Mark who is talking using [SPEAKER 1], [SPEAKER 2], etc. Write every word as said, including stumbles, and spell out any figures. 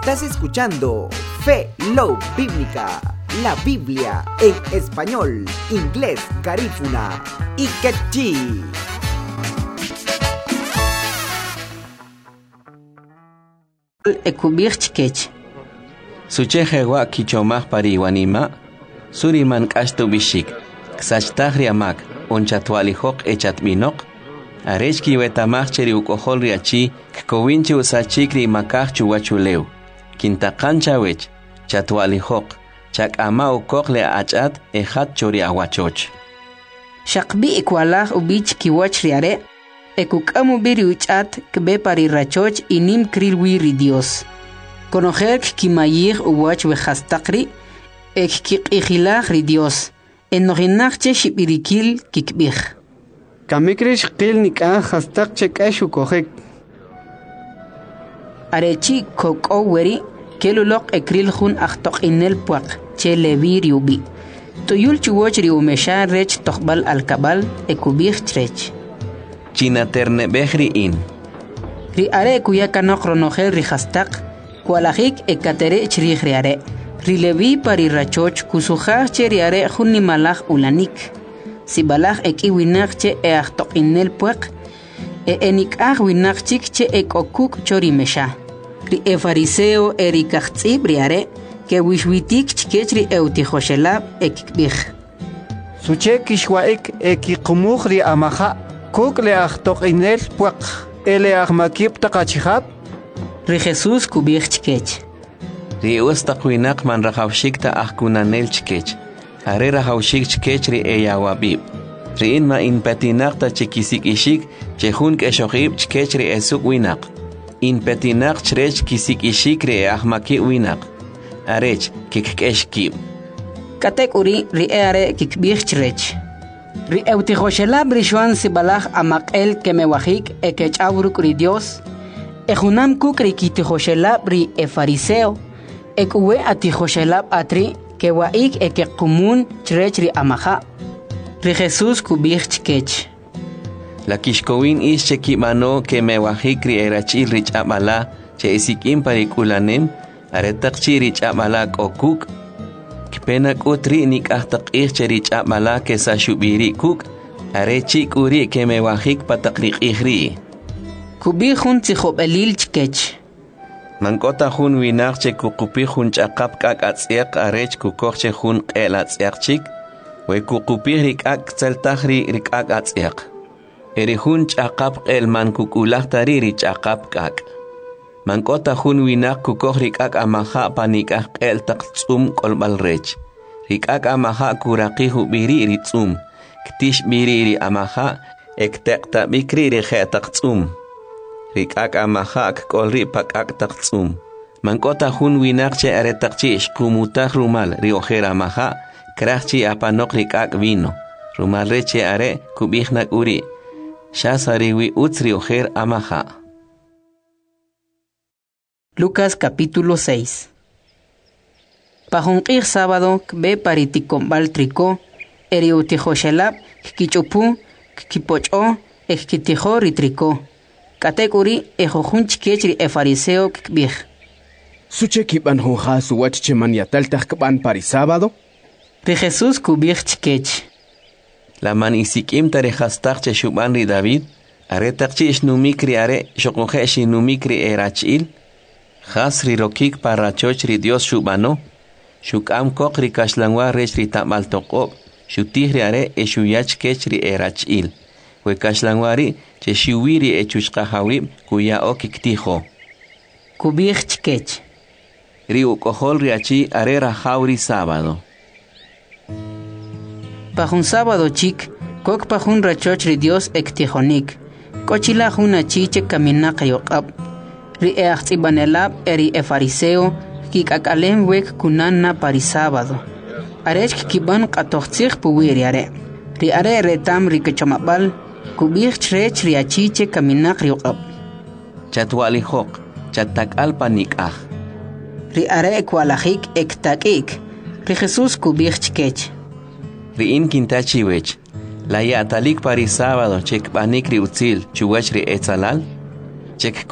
[SPEAKER 1] Estás escuchando Fe Love Bíblica, la Biblia en español, inglés, garífuna y quechí.
[SPEAKER 2] Ekubirchkech.
[SPEAKER 3] Suchejewa kichomaj pariwanima, suriman kashtu bishik, ksachtajriamak, onchatualijok echatminok, arechki wetamaj cheri ukohol riachi, kkowinchi usachikri makaj chuwachuleu, kintakanchawech, chatualijok, chakama ukokle achat ejat chori awachoch.
[SPEAKER 2] Shakbi ikwalaj ubich kiwach riare, ekukamu biri uchat kbe parirrachoch inim krilwiri Dios. Conocer kimayir uwach wejastakri, ek kikijilaj ri Dios, enorinachche shibirikil kikbij.
[SPEAKER 4] Kamikrish qil nikah hastakche kashu kohek.
[SPEAKER 2] Arechi koko weri, kelulok ekril hun achtok inel puak, che levir yubi. Tuyul chuwoch ri umesha rech tokbal alkabal ekubij trech.
[SPEAKER 3] China terne behri in.
[SPEAKER 2] Ri are kuyakanok ronogel ri hastak, kualajik ekatere chriare. Rilevi parirrachoch kusujaj cheriare junimalaj ulanik. Sibalaj ekiwinakche e achtok inel puak, e enikaj winakchik che ekokuk chorimesha. Ri e fariseo erikachtsibriare, que wishwitik chkechri eutijoshelab ekikbij.
[SPEAKER 4] Suche kishwaik ekikumuj ri amaja, kuk le achtok inel puak, ele ahmakip takachihab.
[SPEAKER 2] Ri Jesús kubij chkech.
[SPEAKER 3] Ri ustaqwinak man rajawshikta ahkunanel chkech. Are rajawshik chkech ri eyawabib. Ri inma inpetinaqta chikisik ishik chehun keshoqib chkech ri esuk winak. Inpetinaq chrech kisik ishik ri ahmaki winak. Arech kikkeshkib.
[SPEAKER 2] Katek uri ri eare kikbij chrech. Ri eutijoshelab rishuan sibalaj amakel kemewajik ekechawruk ri Dios. Ejunam kukri kitijoshelab ri e fariseo. Ekuwe atijoshelab atri kewaik ekekumun chrech ri amaja. Ri Jesús kubij chkech.
[SPEAKER 3] La kishkowin is chekimano kemewajik ri erachil rich amala che isikim parikulanem aretakchi rich amala kokuk. Kipena kutri nikahtak ich rich amala kesashubiri kuk arechi kuri kemewajik patakrik ihri.
[SPEAKER 2] Kubi jun tijobelil chkech.
[SPEAKER 3] Mankota jun winak che kukupi jun chakap kak atziak arech kukok che jun qel atziak chik, we kukupi rikak tzeltajri rikak atziak. Eri jun chakap qel man kukulahtari ri chakap kak. Mankota jun winak kukok rikak amaja panikak qel taktsum kolbal rech. Rikak amaja kuraki hubiri ri tsum, ktish biri ri amaja ektekta bikri ri khetaksum. Rikak amahak kolri pakak taktsum. Mankota jun winakche aretakchi ishkumutaj rumal riojera amaha, krachchi apanok rikak vino. Rumal reche are kubijnak uri. Shasariwi utz riojer amaha.
[SPEAKER 2] Lucas capítulo seis. Pajunqij sábado kbe paritikombal triko, eriutijoshelab kikichupu, kikipocho, ekitijo ritriko. Katekuri ejojun chkechri e fariseo kbij.
[SPEAKER 5] Suche kiban honja su wachche man yataltaj kban pari sábado?
[SPEAKER 2] Ri Jesús kubij chkech.
[SPEAKER 3] La man isikim tarejastaj che shuban ri David, aretakchi ishnumikri are shokoje shinumikri erachil, jasri rokik parachoch ri Dios shubano, shukam kokri kashlangwa rech ri tamal tokop, shutihri are e shuyach kechri erachil. Wekashlangwari che shiwiri echushkahawib kuya okiktijo.
[SPEAKER 2] Kubij chkech.
[SPEAKER 3] Ri ukohol riachi arera jauri sábado.
[SPEAKER 2] Pajun sábado chik, kok pajun rachoch ri Dios ektijonik. Kochila juna chiche kaminak yokab. Ri eachtibanelab eri e fariseo, kikakalem wek kunana pari sábado. Arech kiban katochtzich puwiriare. Ri are retam ri kechomabal, kubij chrech riachiche kaminak riokab.
[SPEAKER 3] Chatwalijok, chatakal panikaj.
[SPEAKER 2] Ri are kualajik ektakik. Ri Jesús kubij chkech.
[SPEAKER 3] Ri in kintachiwech. La yatalik pari sábado chek panik ri utzil chuwech ri etzalal. Chek